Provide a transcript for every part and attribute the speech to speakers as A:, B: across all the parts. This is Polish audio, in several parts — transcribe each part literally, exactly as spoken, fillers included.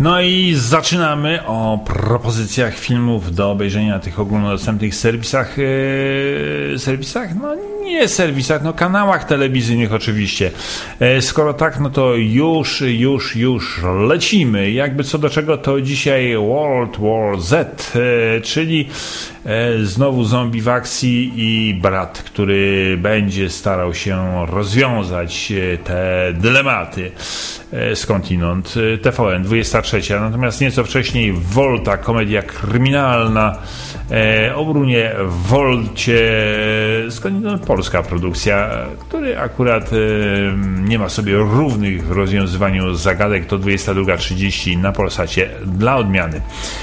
A: No i zaczynamy o propozycjach filmów do obejrzenia na tych ogólnodostępnych serwisach, yy, serwisach? No nie serwisach, no kanałach telewizyjnych oczywiście. Yy, skoro tak, no to już, już, już lecimy. Jakby co do czego, to dzisiaj World War Z, yy, czyli yy, znowu zombie w akcji i brat, który będzie starał się rozwiązać yy, te dylematy yy, skądinąd. Yy, T V N dwudziesta trzecia, natomiast nieco wcześniej Volta, komedia kryminalna e, o Brunie Volcie, skądinąd polska produkcja, który akurat e, nie ma sobie równych w rozwiązywaniu zagadek. To dwudziesta druga trzydzieści na Polsacie dla odmiany.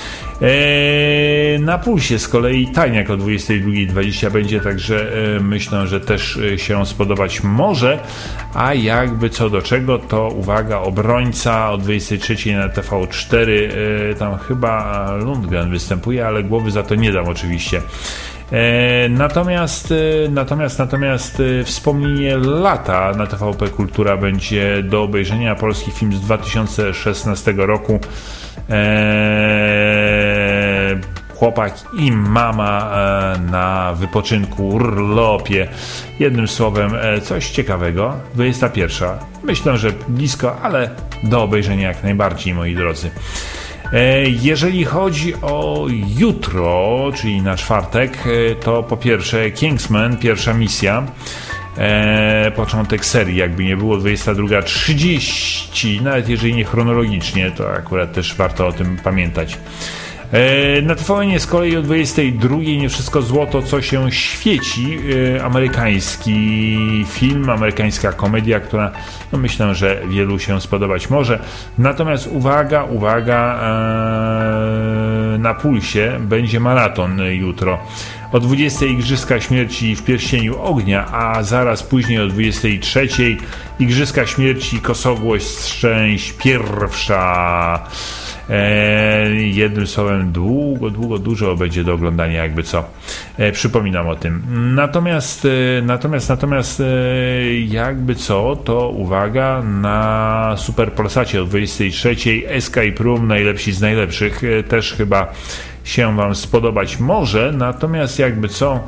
A: Na Pulsie z kolei Tajniak o dwudziestej drugiej dwadzieścia będzie, także myślę, że też się spodobać może, a jakby co do czego, to uwaga, Obrońca o dwudziestej trzeciej na T V cztery, tam chyba Lundgren występuje, ale głowy za to nie dam oczywiście. Natomiast, natomiast, natomiast wspomnienie lata na T V P Kultura będzie do obejrzenia, polski film z dwa tysiące szesnastego roku. Eee, chłopak i mama e, na wypoczynku, urlopie. Jednym słowem, e, coś ciekawego. dwudziesta pierwsza. Myślę, że blisko, ale do obejrzenia jak najbardziej, moi drodzy. E, jeżeli chodzi o jutro, czyli na czwartek, e, to po pierwsze Kingsman, pierwsza misja. Eee, początek serii, jakby nie było, dwudziesta druga trzydzieści, nawet jeżeli nie chronologicznie, to akurat też warto o tym pamiętać. Eee, na T V N z kolei o dwudziestej drugiej Nie wszystko złoto, co się świeci, eee, amerykański film, amerykańska komedia, która no myślę, że wielu się spodobać może. Natomiast uwaga, uwaga, eee, na Pulsie będzie maraton jutro. O dwudziestej Igrzyska Śmierci w Pierścieniu Ognia, a zaraz później o dwudziestej trzeciej Igrzyska Śmierci Kosogłość Strzęść pierwsza. Eee, jednym słowem długo, długo, dużo będzie do oglądania, jakby co. Eee, przypominam o tym. Natomiast, e, natomiast, natomiast e, jakby co, to uwaga, na Super Polsacie o dwudziestej trzeciej Escape Room, najlepsi z najlepszych, e, też chyba się wam spodobać może, natomiast jakby co,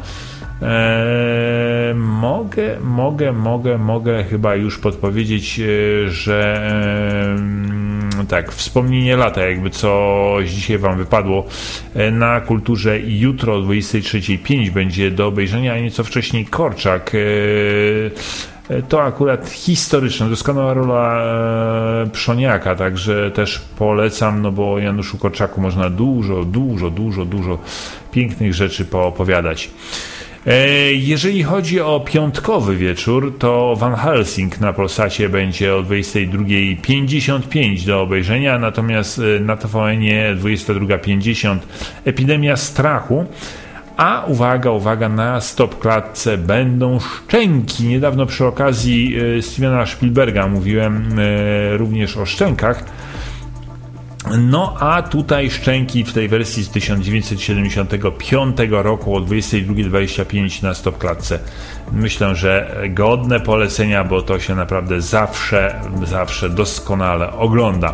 A: e, mogę, mogę, mogę, mogę chyba już podpowiedzieć, e, że e, tak, wspomnienie lata, jakby coś dzisiaj wam wypadło. E, na Kulturze jutro o dwudziestej trzeciej pięć będzie do obejrzenia, a nieco wcześniej Korczak. E, To akurat historyczna, doskonała rola e, Przoniaka, także też polecam, no bo o Januszu Korczaku można dużo, dużo, dużo, dużo pięknych rzeczy poopowiadać. E, jeżeli chodzi o piątkowy wieczór, to Van Helsing na Polsacie będzie o dwudziestej drugiej pięćdziesiąt pięć do obejrzenia, natomiast na T V N dwudziesta druga pięćdziesiąt Epidemia strachu. A uwaga, uwaga, na stopklatce będą Szczęki. Niedawno przy okazji e, Stevena Spielberga mówiłem e, również o Szczękach. No a tutaj Szczęki w tej wersji z tysiąc dziewięćset siedemdziesiątego piątego roku o dwudziestej drugiej dwadzieścia pięć na stopklatce. Myślę, że godne polecenia, bo to się naprawdę zawsze, zawsze doskonale ogląda.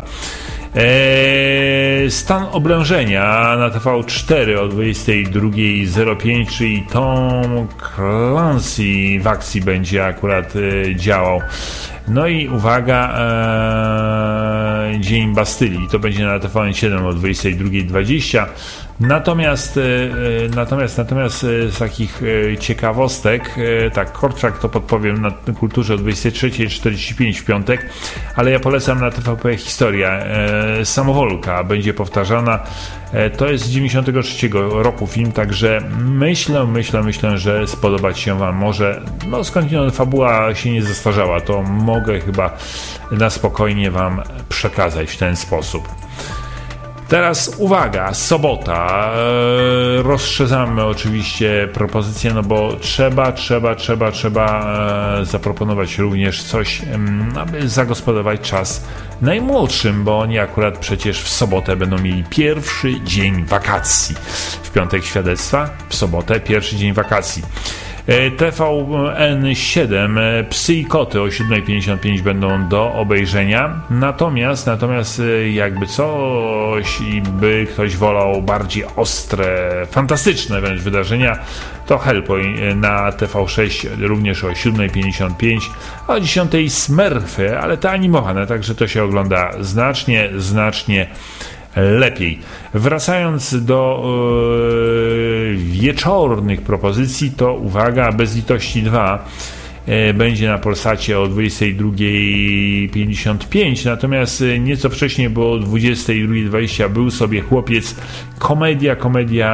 A: Eee, Stan oblężenia na T V cztery o dwudziestej drugiej zero pięć, czyli Tom Clancy w akcji będzie akurat e, działał. No i uwaga, e, Dzień Bastylii, to będzie na T V N siedem o dwudziestej drugiej dwadzieścia. Natomiast, e, natomiast, natomiast z takich e, ciekawostek, e, tak, Korczak to podpowiem na Kulturze o dwudziestej trzeciej czterdzieści pięć w piątek, ale ja polecam na T V P Historia. E, Samowolka będzie powtarzana. E, to jest z dziewięćdziesiątego trzeciego roku film, także myślę, myślę, myślę, że spodobać się wam może. No skądinąd fabuła się nie zastarzała, to mogę chyba na spokojnie wam przekazać w ten sposób. Teraz uwaga, sobota, eee, rozszerzamy oczywiście propozycję, no bo trzeba, trzeba, trzeba, trzeba e, zaproponować również coś, em, aby zagospodarować czas najmłodszym, bo oni akurat przecież w sobotę będą mieli pierwszy dzień wakacji. W piątek świadectwa, w sobotę pierwszy dzień wakacji. T V N siedem, Psy i koty o siódma pięćdziesiąt pięć będą do obejrzenia. Natomiast, natomiast jakby coś i by ktoś wolał bardziej ostre, fantastyczne wręcz wydarzenia, to Hellboy na T V sześć również o siódma pięćdziesiąt pięć, a o dziesiątej Smurfy, ale te animowane, także to się ogląda znacznie, znacznie lepiej. Wracając do yy, wieczornych propozycji, to uwaga, Bez litości dwa yy, będzie na Polsacie o dwudziesta druga pięćdziesiąt pięć, natomiast yy, nieco wcześniej, bo o dwudziesta druga dwadzieścia był sobie Chłopiec, komedia, komedia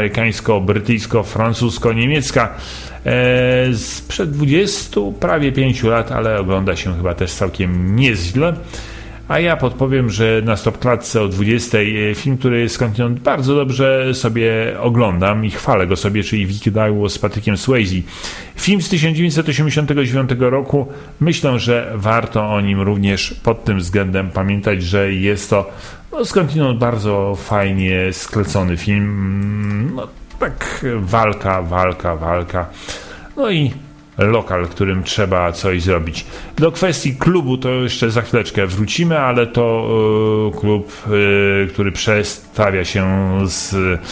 A: amerykańsko-brytyjsko-francusko-niemiecka yy, sprzed dwudziestu, prawie pięciu lat, ale ogląda się chyba też całkiem nieźle. A ja podpowiem, że na Stopklatce o dwudziestej film, który skądinąd bardzo dobrze sobie oglądam i chwalę go sobie, czyli Wikidajło z Patrykiem Swayze. Film z tysiąc dziewięćset osiemdziesiątego dziewiątego roku. Myślę, że warto o nim również pod tym względem pamiętać, że jest to no, skądinąd bardzo fajnie sklecony film. No, tak walka, walka, walka. No i lokal, którym trzeba coś zrobić. Do kwestii klubu to jeszcze za chwileczkę wrócimy, ale to y, klub, y, który przestawia się z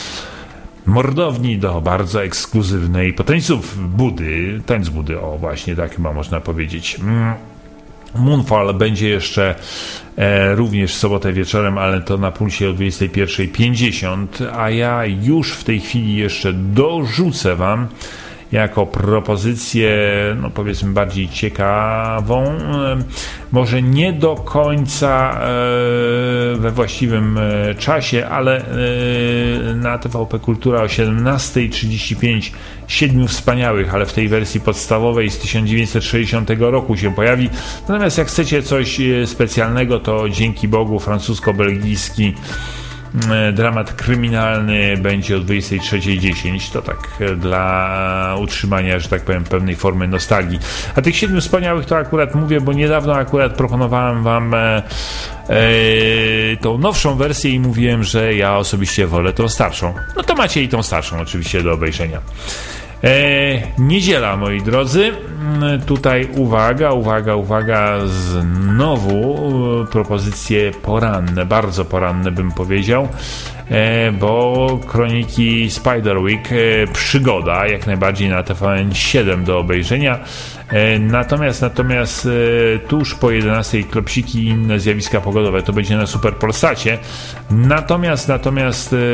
A: mordowni do bardzo ekskluzywnej po tańców Budy, tańc Budy, o właśnie tak chyba można powiedzieć. Moonfall będzie jeszcze e, również w sobotę wieczorem, ale to na pulsie o dwudziesta pierwsza pięćdziesiąt, a ja już w tej chwili jeszcze dorzucę wam jako propozycję, no powiedzmy bardziej ciekawą, może nie do końca we właściwym czasie, ale na T V P Kultura o siedemnasta trzydzieści pięć Siedmiu wspaniałych, ale w tej wersji podstawowej z tysiąc dziewięćset sześćdziesiątego roku się pojawi. Natomiast jak chcecie coś specjalnego, to dzięki Bogu francusko-belgijski dramat kryminalny będzie o dwudziesta trzecia dziesięć. To tak dla utrzymania, że tak powiem, pewnej formy nostalgii. A tych Siedmiu wspaniałych to akurat mówię, bo niedawno akurat proponowałem wam e, e, tą nowszą wersję i mówiłem, że ja osobiście wolę tą starszą. No to macie i tą starszą oczywiście do obejrzenia. E, niedziela, moi drodzy. Tutaj uwaga, uwaga, uwaga, znowu propozycje poranne, bardzo poranne bym powiedział, e, bo Kroniki Spiderwick, e, przygoda, jak najbardziej na T V N siedem do obejrzenia. E, natomiast natomiast e, tuż po jedenastej Klopsiki i inne zjawiska pogodowe to będzie na Superpolsacie. Natomiast natomiast e,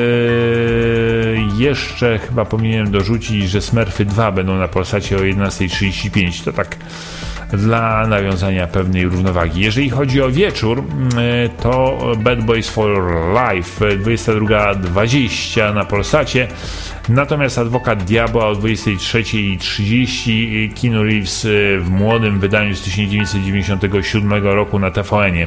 A: jeszcze chyba powinienem dorzucić, że Smurfy dwa będą na Polsacie o jedenasta trzydzieści pięć. To tak dla nawiązania pewnej równowagi. Jeżeli chodzi o wieczór, to Bad Boys for Life dwudziesta druga dwadzieścia na Polsacie, natomiast Adwokat Diabła o dwudziesta trzecia trzydzieści Keanu Reeves w młodym wydaniu z tysiąc dziewięćset dziewięćdziesiątego siódmego roku na T V N-ie.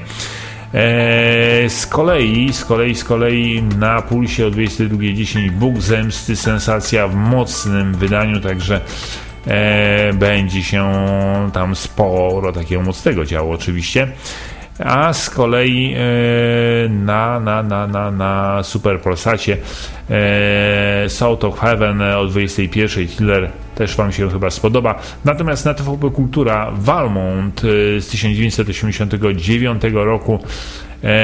A: Eee, z kolei, z kolei, z kolei na pulsie o dwudziesta druga dziesięć Bóg Zemsty, sensacja w mocnym wydaniu, także e, będzie się tam sporo takiego mocnego działo oczywiście. A z kolei e, na, na, na, na, na Superpolsacie e, South of Heaven o dwudziestej pierwszej Thriller też wam się chyba spodoba. Natomiast na T V P Kultura Valmont e, z tysiąc dziewięćset osiemdziesiątego dziewiątego roku